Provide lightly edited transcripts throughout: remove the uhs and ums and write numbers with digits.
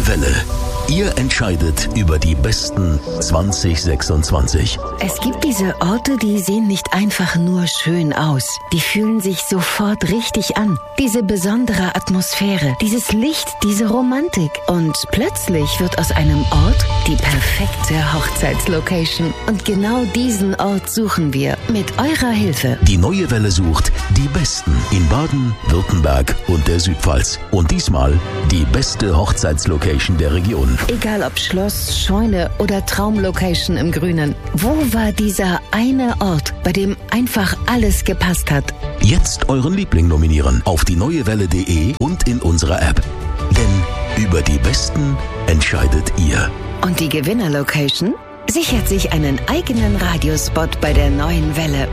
neue Welle. Ihr entscheidet über die besten 2026. Es gibt diese Orte, die sehen nicht einfach nur schön aus. Die fühlen sich sofort richtig an. Diese besondere Atmosphäre, dieses Licht, diese Romantik. Und plötzlich wird aus einem Ort die perfekte Hochzeitslocation. Und genau diesen Ort suchen wir mit eurer Hilfe. Die neue Welle sucht die Besten in Baden, Württemberg und der Südpfalz. Und diesmal die beste Hochzeitslocation der Region. Egal ob Schloss, Scheune oder Traumlocation im Grünen. Wo war dieser eine Ort, bei dem einfach alles gepasst hat? Jetzt euren Liebling nominieren auf dieneuewelle.de und in unserer App. Denn über die Besten entscheidet ihr. Und die Gewinnerlocation sichert sich einen eigenen Radiospot bei der Neuen Welle.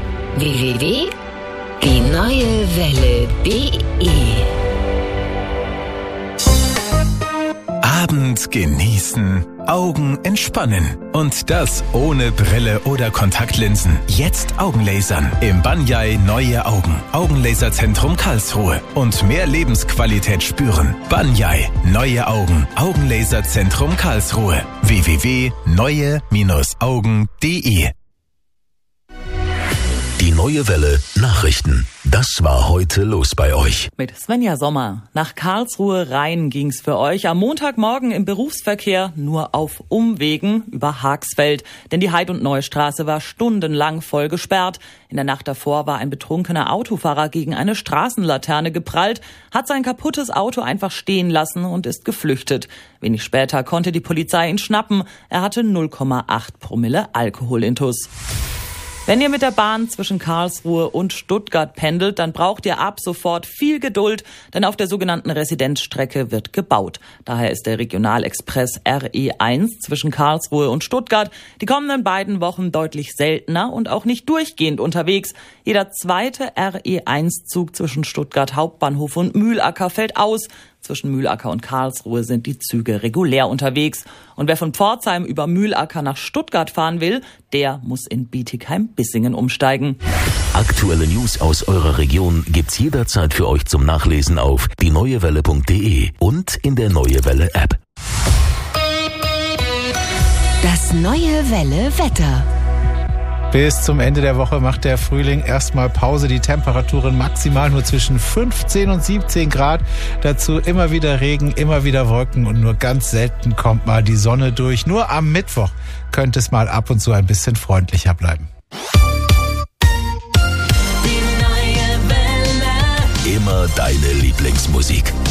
www.dieneuewelle.de Abend genießen, Augen entspannen. Und das ohne Brille oder Kontaktlinsen. Jetzt Augenlasern im Banyai Neue Augen. Augenlaserzentrum Karlsruhe. Und mehr Lebensqualität spüren. Banyai Neue Augen. Augenlaserzentrum Karlsruhe. www.neue-augen.de Die neue Welle Nachrichten. Das war heute los bei euch. Mit Svenja Sommer. Nach Karlsruhe Rhein ging's für euch am Montagmorgen im Berufsverkehr nur auf Umwegen über Haagsfeld. Denn die Heid- und Neustraße war stundenlang voll gesperrt. In der Nacht davor war ein betrunkener Autofahrer gegen eine Straßenlaterne geprallt, hat sein kaputtes Auto einfach stehen lassen und ist geflüchtet. Wenig später konnte die Polizei ihn schnappen. Er hatte 0,8 Promille Alkoholintus. Wenn ihr mit der Bahn zwischen Karlsruhe und Stuttgart pendelt, dann braucht ihr ab sofort viel Geduld, denn auf der sogenannten Residenzstrecke wird gebaut. Daher ist der Regionalexpress RE1 zwischen Karlsruhe und Stuttgart die kommenden beiden Wochen deutlich seltener und auch nicht durchgehend unterwegs. Jeder zweite RE1-Zug zwischen Stuttgart Hauptbahnhof und Mühlacker fällt aus. Zwischen Mühlacker und Karlsruhe sind die Züge regulär unterwegs. Und wer von Pforzheim über Mühlacker nach Stuttgart fahren will, der muss in Bietigheim-Bissingen umsteigen. Aktuelle News aus eurer Region gibt's jederzeit für euch zum Nachlesen auf dieneuewelle.de und in der Neue Welle App. Das Neue Welle Wetter. Bis zum Ende der Woche macht der Frühling erstmal Pause. Die Temperaturen maximal nur zwischen 15 und 17 Grad. Dazu immer wieder Regen, immer wieder Wolken und nur ganz selten kommt mal die Sonne durch. Nur am Mittwoch könnte es mal ab und zu ein bisschen freundlicher bleiben. Immer deine Lieblingsmusik.